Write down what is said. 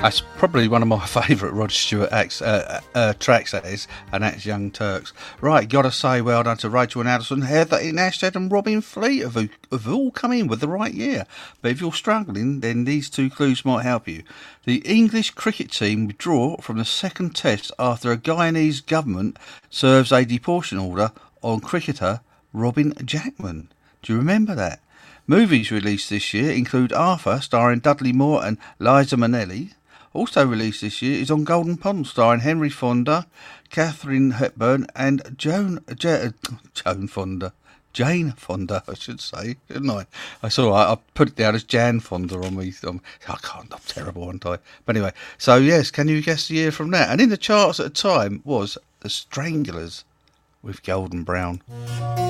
That's probably one of my favourite Rod Stewart tracks, that is, and that's Young Turks. Right, gotta say well done to Rachel and Addison, Heather in Ashtead and Robin Fleet have all come in with the right year. But if you're struggling, then these two clues might help you. The English cricket team withdraw from the second test after a Guyanese government serves a deportation order on cricketer Robin Jackman. Do you remember that? Movies released this year include Arthur, starring Dudley Moore and Liza Minnelli. Also released this year is On Golden Pond, starring Henry Fonda, Katharine Hepburn and Jane Fonda, I should say, shouldn't I? That's all right. I put it down as Jan Fonda on me. I can't. I'm terrible, aren't I? But anyway, so yes, can you guess the year from that? And in the charts at the time was The Stranglers with Golden Brown.